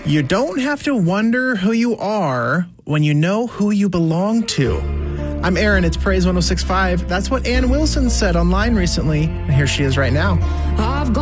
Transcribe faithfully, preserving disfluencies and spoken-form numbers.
You don't have to wonder who you are when you know who you belong to. I'm Aaron. It's Praise one oh six point five. That's what Ann Wilson said online recently. And here she is right now. I've